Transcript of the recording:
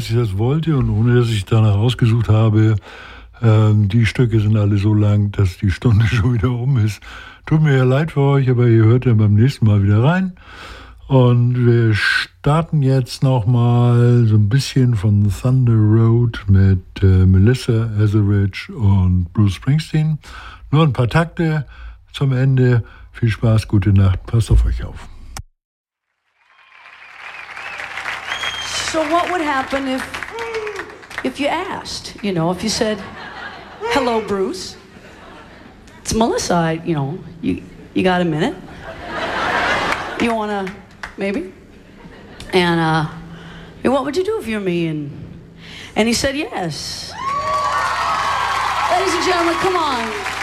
ich das wollte und ohne dass ich danach ausgesucht habe. Die Stücke sind alle so lang, dass die Stunde schon wieder um ist. Tut mir ja leid für euch, aber ihr hört ja beim nächsten Mal wieder rein. Und wir starten jetzt nochmal so ein bisschen von Thunder Road mit Melissa Etheridge und Bruce Springsteen. Nur ein paar Takte zum Ende. Viel Spaß, gute Nacht, passt auf euch auf. So what would happen if you asked, if you said, hello, Bruce, it's Melissa, you got a minute? You wanna, maybe? And what would you do if you're me? And he said yes. Ladies and gentlemen, come on.